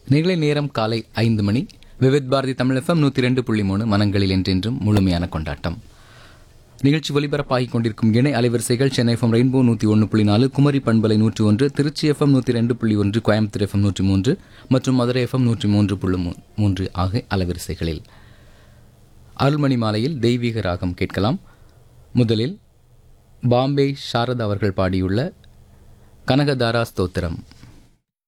நிகழ நேரம் காலை 5 மணி. விவித் பாரதி தமிழ் FM 102.3 மனங்களில் என்றென்றும் முழுமையான கொண்டாட்டம். நிகழ்ச்சி ஒலிபரப்பாகிக் கொண்டிருக்கும் இணை அலைவரிசைகள் சென்னை FM ரெயின்போ 101.4, குமரி பண்பலை 101, திருச்சி FM 102.1, கோயம்புத்தூர் FM 103 மற்றும் மதுரை FM 103.3 ஆகிய அலைவரிசைகளில் அருள்மணி மாலையில் தெய்வீக ராகம் கேட்கலாம். முதலில் பாம்பே சாரதா அவர்கள் பாடியுள்ள கனகதாரா ஸ்தோத்திரம்.